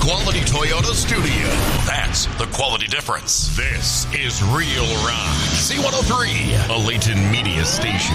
quality Toyota studio. That's the quality difference. This is Real Rock. C103, a Layton media station.